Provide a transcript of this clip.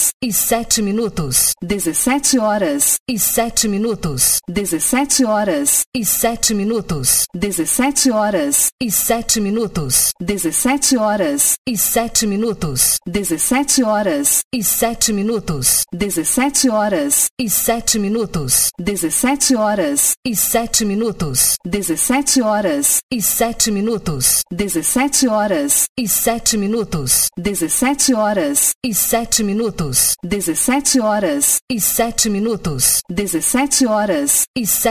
e 7 minutos. 17 horas e 7 minutos. 17 horas horas e 7 minutos. 17 horas E 7 minutos. 17 horas E 7 minutos. 17 horas E 7 minutos. 17 horas E 7 minutos. 17 horas E 7 minutos. 17 horas E 7 minutos. 17 horas E 7 minutos. 17 horas E 7 minutos. 17 horas E 7 minutos. 17 horas E